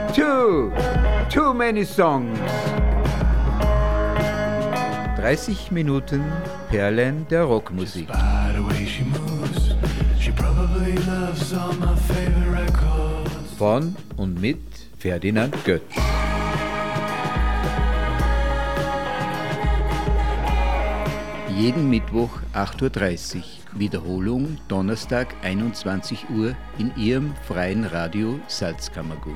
Too many songs. 30 Minuten Perlen der Rockmusik. Von und mit Ferdinand Götz. Jeden Mittwoch 8.30 Uhr, Wiederholung Donnerstag 21 Uhr in Ihrem freien Radio Salzkammergut.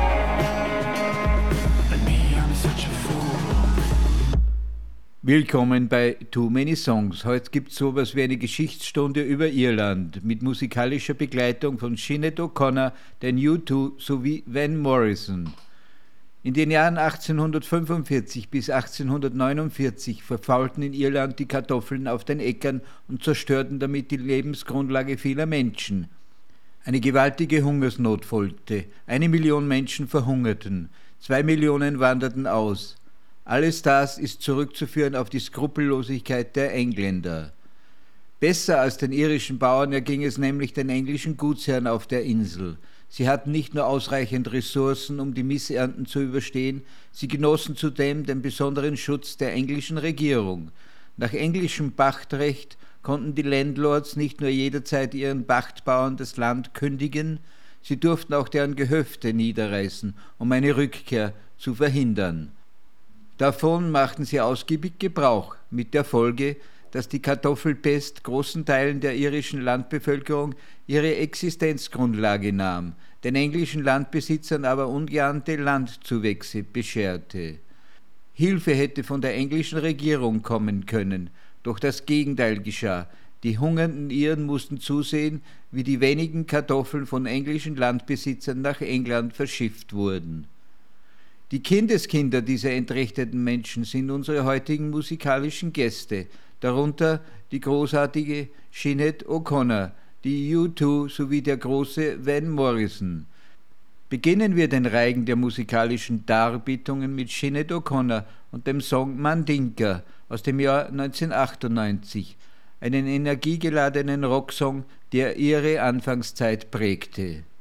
Willkommen bei Too Many Songs. Heute gibt es sowas wie eine Geschichtsstunde über Irland mit musikalischer Begleitung von Sinead O'Connor, den U2 sowie Van Morrison. In den Jahren 1845 bis 1849 verfaulten in Irland die Kartoffeln auf den Äckern und zerstörten damit die Lebensgrundlage vieler Menschen. Eine gewaltige Hungersnot folgte. 1 Million Menschen verhungerten. 2 Millionen wanderten aus. Alles das ist zurückzuführen auf die Skrupellosigkeit der Engländer. Besser als den irischen Bauern erging es nämlich den englischen Gutsherren auf der Insel. Sie hatten nicht nur ausreichend Ressourcen, um die Missernten zu überstehen, sie genossen zudem den besonderen Schutz der englischen Regierung. Nach englischem Pachtrecht konnten die Landlords nicht nur jederzeit ihren Pachtbauern das Land kündigen, sie durften auch deren Gehöfte niederreißen, um eine Rückkehr zu verhindern. Davon machten sie ausgiebig Gebrauch, mit der Folge, dass die Kartoffelpest großen Teilen der irischen Landbevölkerung ihre Existenzgrundlage nahm, den englischen Landbesitzern aber ungeahnte Landzuwächse bescherte. Hilfe hätte von der englischen Regierung kommen können, doch das Gegenteil geschah. Die hungernden Iren mussten zusehen, wie die wenigen Kartoffeln von englischen Landbesitzern nach England verschifft wurden. Die Kindeskinder dieser entrechteten Menschen sind unsere heutigen musikalischen Gäste, darunter die großartige Sinead O'Connor, die U2 sowie der große Van Morrison. Beginnen wir den Reigen der musikalischen Darbietungen mit Sinead O'Connor und dem Song Mandinka aus dem Jahr 1998, einen energiegeladenen Rocksong, der ihre Anfangszeit prägte.